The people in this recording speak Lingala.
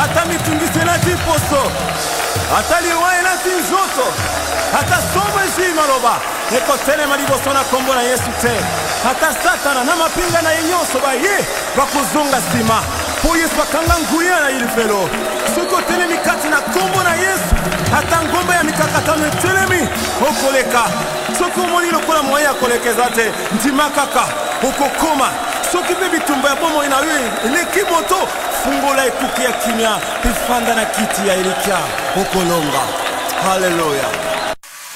Hata mitungise na tiposo. Hata liwae na tinzoto. Hata somo isi maloba. Eko tele maliboso na kombo na Yesu te. Hata satana na mapinga na yenyoso ba ye. Bakuzunga sima. Po Yesu bakanga nguya na ilifelo. Soko tele mikati na kombo na Yesu. Hata ngomba ya mikakatano telemi. Okoleka. Soko moni lokola moya kolekeza te. Ntimakaka. Okokoma. Soki pe bitumba ya bomo inawe. Lekimoto. Fungola ekuki ya kimya. Pifanda na kiti ya ilikia. Okolonga. Hallelujah.